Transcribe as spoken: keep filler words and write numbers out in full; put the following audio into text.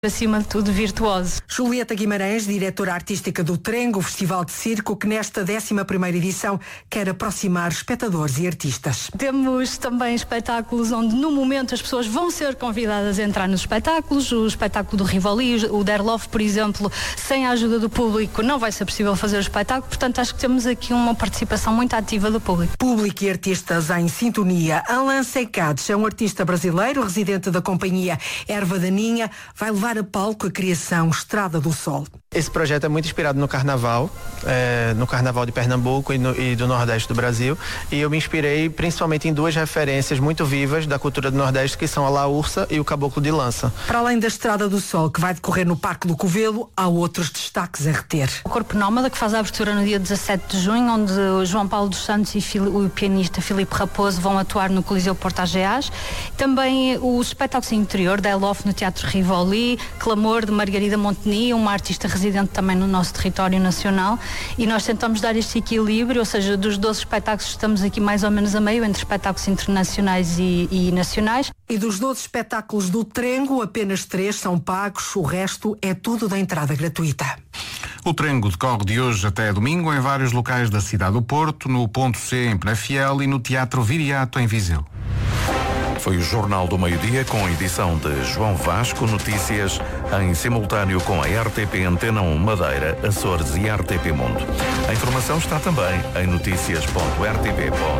acima de tudo, virtuoso. Julieta Guimarães, diretora artística do Trengo, o Festival de Circo, que nesta décima primeira edição quer aproximar espectadores e artistas. Temos também espetáculos onde, no momento, as pessoas vão ser convidadas a entrar nos espetáculos. O espetáculo do Rivoli, o Derlof, por exemplo, sem a ajuda do público não vai ser possível fazer o espetáculo, portanto acho que temos aqui uma participação muito ativa do público. Público e artistas em sintonia. Alain Secades é um artista brasileiro, residente da companhia Erva Daninha, vai levar a palco a criação Estrada do Sol. Esse projeto é muito inspirado no carnaval, é, no carnaval de Pernambuco e, no, e do Nordeste do Brasil, e eu me inspirei principalmente em duas referências muito vivas da cultura do Nordeste, que são a laúça e o caboclo de lança. Para além da Estrada do Sol, que vai decorrer no Parque do Covelo, há outros destaques a reter. O Corpo Nómada, que faz a abertura no dia dezassete de junho, onde o João Paulo dos Santos e o pianista Filipe Raposo vão atuar no Coliseu Porto Ageás. Também os espetáculos interior, Derlof no Teatro Rivoli, Clamor de Margarida Monteni, uma artista residente também no nosso território nacional, e nós tentamos dar este equilíbrio, ou seja, dos doze espetáculos estamos aqui mais ou menos a meio, entre espetáculos internacionais e, e nacionais. E dos doze espetáculos do Trengo, apenas três são pagos, o resto é tudo da entrada gratuita. O Trengo decorre de hoje até domingo em vários locais da cidade do Porto, no Ponto C em Penafiel e no Teatro Viriato em Viseu. Foi o Jornal do Meio-Dia com edição de João Vasco, notícias em simultâneo com a R T P Antena um Madeira, Açores e R T P Mundo. A informação está também em notícias ponto r t p ponto